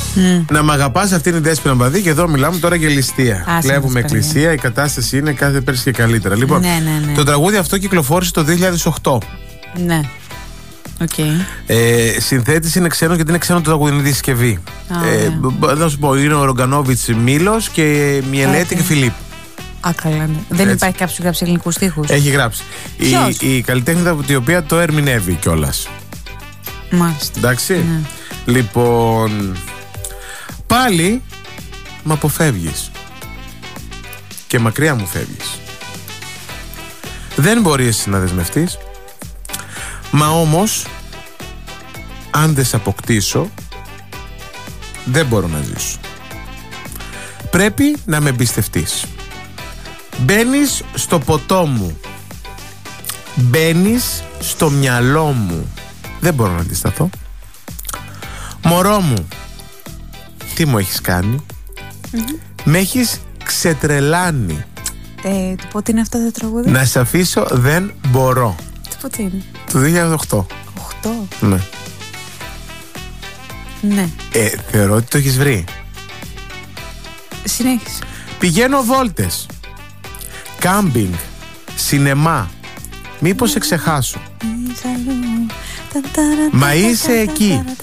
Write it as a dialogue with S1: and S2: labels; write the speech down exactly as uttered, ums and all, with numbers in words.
S1: Mm.
S2: Να μ' αγαπάς, αυτή είναι η Δέσποινα Μπαδί. Και εδώ μιλάμε τώρα για ληστεία. Βλέπουμε εκκλησία, η κατάσταση είναι κάθε πέρσι και καλύτερα. Λοιπόν,
S1: ναι, ναι, ναι.
S2: το τραγούδι αυτό κυκλοφόρησε το δύο χιλιάδες οκτώ.
S1: Ναι. Okay.
S2: Ε, συνθέτης είναι ξένος, γιατί είναι ξένο το τραγούδι, είναι δισκευή.
S1: Oh,
S2: ε,
S1: yeah.
S2: Θα σου πω, είναι ο Ρογκανόβιτς Μήλος και Μιελέτη okay. και Φιλίπ.
S1: Α, καλά, ναι. Δεν
S2: Έτσι.
S1: υπάρχει κάποιος που γράψει ελληνικούς στίχους?
S2: Έχει γράψει.
S1: Ποιος?
S2: Η, η καλλιτέχνη η οποία το ερμηνεύει κιόλας.
S1: Μάλιστα.
S2: Εντάξει.
S1: Ναι.
S2: Λοιπόν, πάλι μ' αποφεύγεις και μακριά μου φεύγεις. Δεν μπορείς εσύ να δεσμευτείς. Μα όμως, αν δεν σε αποκτήσω, δεν μπορώ να ζήσω. Πρέπει να με εμπιστευτείς. Μπαίνεις στο ποτό μου, μπαίνεις στο μυαλό μου. Δεν μπορώ να αντισταθώ. Μωρό μου, τι μου έχεις κάνει? Mm-hmm. Με έχεις ξετρελάνει.
S1: Ε, του πω τι είναι αυτό το τραγούδι?
S2: Να σε αφήσω δεν μπορώ.
S1: Του πω τι είναι?
S2: Το δύο χιλιάδες οκτώ.
S1: οκτώ.
S2: Ναι.
S1: Ναι.
S2: Ε, θεωρώ ότι το έχεις βρει.
S1: Συνέχισε.
S2: Πηγαίνω βόλτες, κάμπινγκ, σινεμά. Μήπως σε ξεχάσω? Μα είσαι εκεί.